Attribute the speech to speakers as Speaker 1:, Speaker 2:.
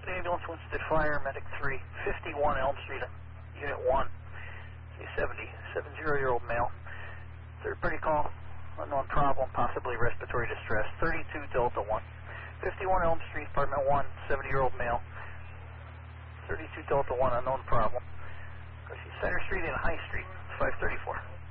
Speaker 1: Houston Ambulance, Winston Fire, Medic 3, 51 Elm Street, Unit 1, a 70-year-old male. Third party call, unknown problem, possibly respiratory distress, 32 Delta 1. 51 Elm Street, Apartment 1, 70-year-old male, 32 Delta 1, unknown problem. Center Street and High Street, 534.